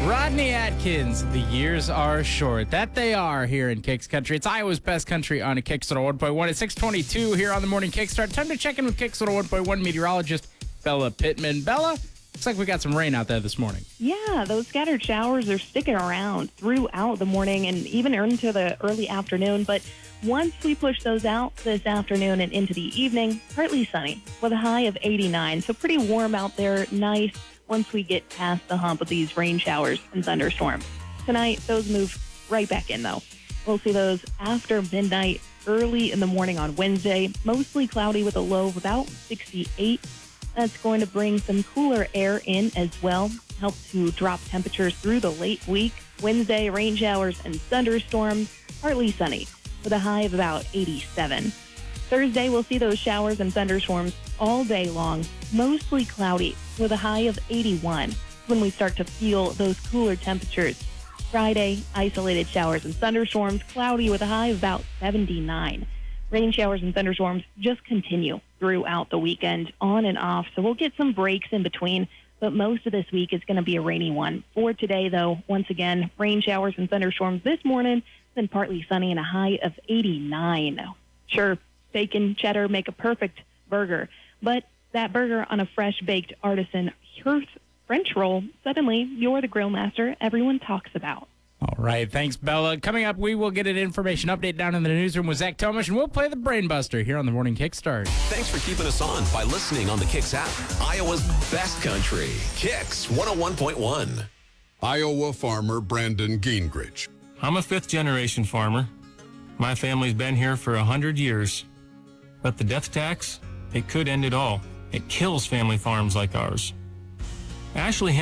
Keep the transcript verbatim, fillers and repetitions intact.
Rodney Atkins, the years are short. That they are here in Kicks Country. It's Iowa's best country on a Kicks one point one. It's six twenty-two here on the morning Kickstart. Time to check in with Kicks one point one meteorologist Bella Pittman. Bella, looks like we got some rain out there this morning. Yeah, those scattered showers are sticking around throughout the morning and even into the early afternoon. But once we push those out this afternoon and into the evening, partly sunny with a high of eighty-nine. So pretty warm out there, nice once we get past the hump of these rain showers and thunderstorms. Tonight, those move right back in, though. We'll see those after midnight, early in the morning on Wednesday. Mostly cloudy with a low of about sixty-eight. That's going to bring some cooler air in as well, help to drop temperatures through the late week. Wednesday, rain showers and thunderstorms, partly sunny with a high of about eighty-seven. Thursday, we'll see those showers and thunderstorms all day long, mostly cloudy with a high of eighty-one when we start to feel those cooler temperatures. Friday, isolated showers and thunderstorms, cloudy with a high of about seventy-nine. Rain showers and thunderstorms just continue throughout the weekend, on and off, so we'll get some breaks in between, but most of this week is going to be a rainy one. For today, though, once again, rain showers and thunderstorms this morning, then partly sunny and a high of eighty-nine. Sure, bacon, cheddar make a perfect burger, but that burger on a fresh-baked artisan Hearth French roll, suddenly you're the grill master everyone talks about. All right, thanks, Bella. Coming up, we will get an information update down in the newsroom with Zach Tomish, and we'll play the Brain Buster here on the Morning Kickstart. Thanks for keeping us on by listening on the Kicks app. Iowa's best country. Kicks one oh one point one. Iowa farmer Brandon Gingrich. I'm a fifth-generation farmer. My family's been here for a hundred years. But the death tax, it could end it all. It kills family farms like ours. Ashley